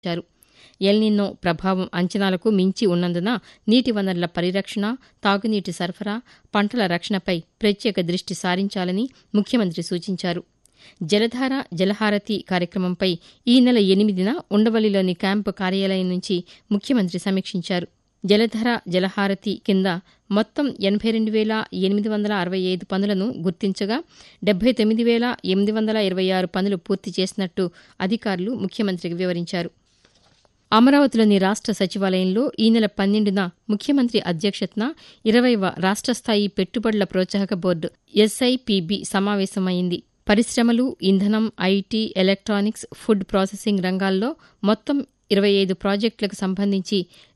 El Niño ప్రభావం అంచనాలకు మించి ఉన్నందున నీటి వనరుల పరిరక్షణ, తాగునీటి సరఫరా, పంటల రక్షణపై ప్రత్యేక దృష్టి సారించాలని ముఖ్యమంత్రి సూచించారు. జలధార జలహారతి కార్యక్రమంపై ఈ నెల 8న ఉండవల్లిలోని క్యాంపు కార్యాలయం నుంచి ముఖ్యమంత్రి సమీక్షించారు. జలధార జలహారతి కింద మొత్తం 82,865 పనులను గుర్తించగా 79,826 పనులు పూర్తి చేసినట్టు అధికారులు ముఖ్యమంత్రికి వివరించారు. అమరావతిలోని రాష్ట సచివాలయంలో ఈ నెల 12న ముఖ్యమంత్రి అధ్యక్షతన 20వ రాష్ట స్థాయి పెట్టుబడుల ప్రోత్సాహక బోర్డు SIPB సమావేశమైంది. పరిశ్రమలు, ఇంధనం, ఐటీ, ఎలక్ట్రానిక్స్, ఫుడ్ ప్రాసెసింగ్ రంగాల్లో మొత్తం 25 ప్రాజెక్టులకు సంబంధించి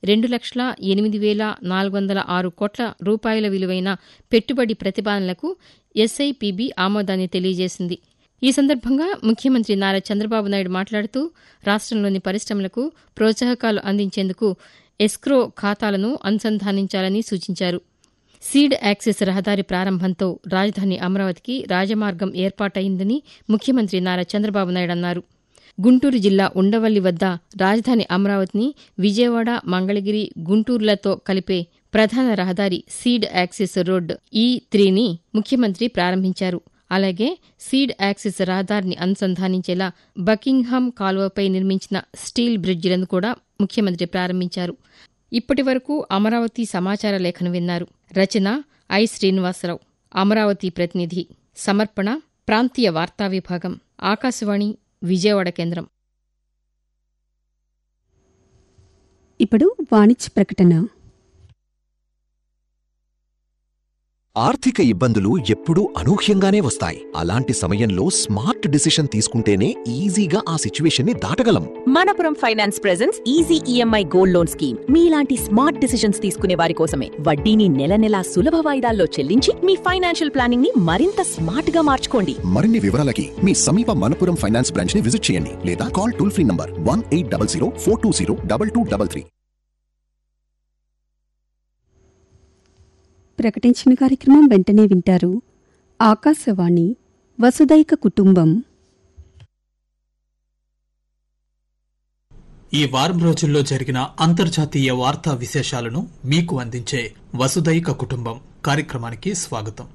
2,08,406 కోట్ల రూపాయల విలువైన పెట్టుబడి ప్రతిపాదనలకు SIPB ఆమోదాన్ని తెలియజేసింది. ఈ సందర్భంగా ముఖ్యమంత్రి నారా చంద్రబాబు నాయుడు మాట్లాడుతూ రాష్టంలోని పరిశ్రమలకు ప్రోత్సాహకాలు అందించేందుకు ఎస్క్రో ఖాతాలను అనుసంధానించాలని సూచించారు. సీడ్ యాక్సెస్ రహదారి ప్రారంభంతో రాజధాని అమరావతికి రాజమార్గం ఏర్పాటైందని ముఖ్యమంత్రి నారా చంద్రబాబు నాయుడు అన్నారు. గుంటూరు జిల్లా ఉండవల్లి వద్ద రాజధాని అమరావతిని విజయవాడ, మంగళగిరి, గుంటూరులతో కలిపే ప్రధాన రహదారి సీడ్ యాక్సెస్ రోడ్ E3ని ముఖ్యమంత్రి ప్రారంభించారు. అలాగే సీడ్ యాక్సెస్ రహదారిని అనుసంధానించేలా బకింగ్హామ్ కాల్వపై నిర్మించిన స్టీల్ బ్రిడ్జిలను కూడా ముఖ్యమంత్రి ప్రారంభించారు. ఇప్పటి వరకు అమరావతి సమాచార లేఖను విన్నారు. రచన ఐ. శ్రీనివాసరావు. అమరావతి ప్రతినిధి. సమర్పణ ప్రాంతీయ వార్తా విభాగం, ఆకాశవాణి విజయవాడ కేంద్రం. ఇప్పుడు వాణిజ్య ప్రకటన. ఆర్థిక ఇబ్బందులు ఎప్పుడూ అనూహ్యంగానే వస్తాయి. అలాంటి సమయంలో స్మార్ట్ డిసిషన్ తీసుకుంటేనే ఈజీగా ఆ సిచ్యువేషన్ ని దాటగలం. Manappuram finance presents easy EMI gold loan scheme. మీలాంటి స్మార్ట్ డిసిషన్స్ తీసుకునే వారి కోసమే. వడ్డీని నెల నెలా సులభ వాయిదాల్లో చెల్లించి మీ ఫైనాన్షియల్ ప్లానింగ్ ని మరింత స్మార్ట్ గా మార్చుకోండి. మరిన్ని వివరాలకి మీ సమీప మనపురం ఫైనాన్స్ బ్రాంచ్ ని విజిట్ చేయండి లేదా కాల్ టోల్ ఫ్రీ నంబర్ 1800 420 2233. ప్రకటించిన కార్యక్రమం వెంటనే వింటారు. ఆకాశవాణి వసుదైక కుటుంబం. ఈ వారం రోజుల్లో జరిగిన అంతర్జాతీయ వార్తా విశేషాలను మీకు అందించే వసుదైక కుటుంబం కార్యక్రమానికి స్వాగతం.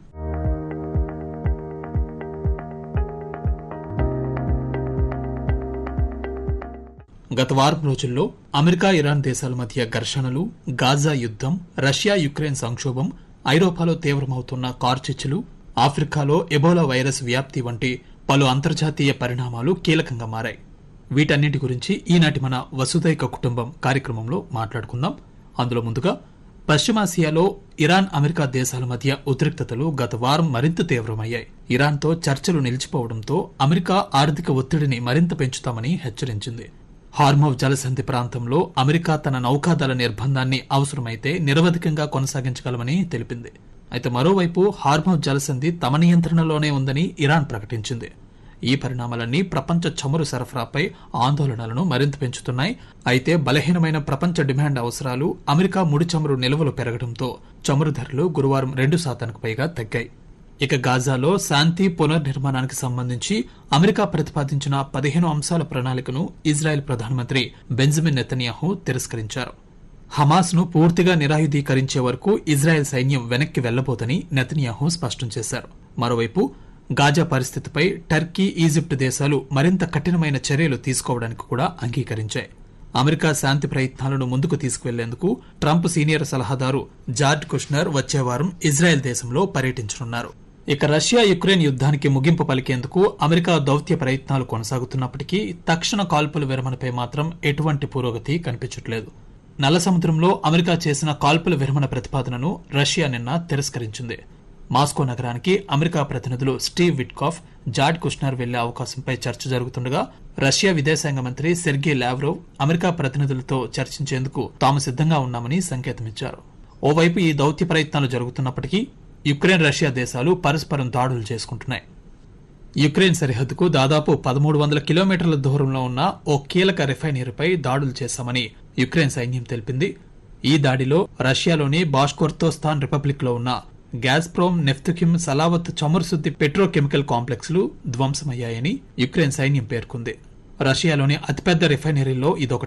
గత వారం రోజుల్లో అమెరికా, ఇరాన్ దేశాల మధ్య ఘర్షణలు, గాజా యుద్దం, రష్యా యుక్రెయిన్ సంక్షోభం, ఐరోపాలో తీవ్రమవుతున్న కార్చిచ్చులు, ఆఫ్రికాలో ఎబోలా వైరస్ వ్యాప్తి వంటి పలు అంతర్జాతీయ పరిణామాలు కీలకంగా మారాయి. వీటన్నిటి గురించి ఈనాటి మన వసుదైక కుటుంబం కార్యక్రమంలో మాట్లాడుకుందాం. అందులో ముందుగా పశ్చిమాసియాలో ఇరాన్, అమెరికా దేశాల మధ్య ఉద్రిక్తతలు గత వారం మరింత తీవ్రమయ్యాయి. ఇరాన్తో చర్చలు నిలిచిపోవడంతో అమెరికా ఆర్థిక ఒత్తిడిని మరింత పెంచుతామని హెచ్చరించింది. హార్మోజ్ జలసంధి ప్రాంతంలో అమెరికా తన నౌకాదళ నిర్బంధాన్ని అవసరమైతే నిరవధికంగా కొనసాగించగలమని తెలిపింది. అయితే మరోవైపు హార్మోజ్ జలసంధి తమ నియంత్రణలోనే ఉందని ఇరాన్ ప్రకటించింది. ఈ పరిణామాలన్నీ ప్రపంచ చమురు సరఫరాపై ఆందోళనలను మరింత పెంచుతున్నాయి. అయితే బలహీనమైన ప్రపంచ డిమాండ్ అవసరాలు, అమెరికా ముడి చమురు నిల్వలు పెరగడంతో చమురు ధరలు గురువారం 2% పైగా తగ్గాయి. ఇక గాజాలో శాంతి పునర్నిర్మాణానికి సంబంధించి అమెరికా ప్రతిపాదించిన 15 అంశాల ప్రణాళికను ఇజ్రాయెల్ ప్రధానమంత్రి బెంజమిన్ నెతన్యాహు తిరస్కరించారు. హమాస్ ను పూర్తిగా నిరాయుధీకరించే వరకు ఇజ్రాయెల్ సైన్యం వెనక్కి వెళ్లబోదని నెతన్యాహు స్పష్టం చేశారు. మరోవైపు గాజా పరిస్థితిపై టర్కీ, ఈజిప్ట్ దేశాలు మరింత కఠినమైన చర్యలు తీసుకోవడానికి కూడా అంగీకరించాయి. అమెరికా శాంతి ప్రయత్నాలను ముందుకు తీసుకువెళ్లేందుకు ట్రంప్ సీనియర్ సలహాదారు జార్జ్ కుష్నర్ వచ్చే వారం ఇజ్రాయెల్ దేశంలో పర్యటించనున్నారు. ఇక రష్యా యుక్రెయిన్ యుద్ధానికి ముగింపు పలికేందుకు అమెరికా దౌత్య ప్రయత్నాలు కొనసాగుతున్నప్పటికీ తక్షణ కాల్పుల విరమణపై మాత్రం ఎటువంటి పురోగతి కనిపించట్లేదు. నల్ల సముద్రంలో అమెరికా చేసిన కాల్పుల విరమణ ప్రతిపాదనను రష్యా నిన్న తిరస్కరించింది. మాస్కో నగరానికి అమెరికా ప్రతినిధులు స్టీవ్ విట్కాఫ్, జార్జ్ కుష్నర్ వెళ్లే అవకాశంపై చర్చ జరుగుతుండగా రష్యా విదేశాంగ మంత్రి సెర్గీ లావ్రోవ్ అమెరికా ప్రతినిధులతో చర్చించేందుకు తాము సిద్ధంగా ఉన్నామని సంకేతమిచ్చారు. ఓవైపు ఈ దౌత్య ప్రయత్నాలు జరుగుతున్నప్పటికీ యుక్రెయిన్, రష్యా దేశాలు పరస్పరం దాడులు చేసుకుంటున్నాయి. యుక్రెయిన్ సరిహద్దుకు దాదాపు 1300 కిలోమీటర్ల దూరంలో ఉన్న ఓ కీలక రిఫైనరీపై దాడులు చేశామని యుక్రెయిన్ సైన్యం తెలిపింది. ఈ దాడిలో రష్యాలోని బాష్కోర్తోస్తాన్ రిపబ్లిక్ లో ఉన్న గ్యాజ్ప్రోమ్, నెఫ్తుకిమ్, సలావత్ చమురు శుద్ధి పెట్రోకెమికల్ కాంప్లెక్స్లు ధ్వంసమయ్యాయని యుక్రెయిన్ సైన్యం పేర్కొంది. రష్యాలోని అతిపెద్ద రిఫైనరీల్లో ఇదొకటి.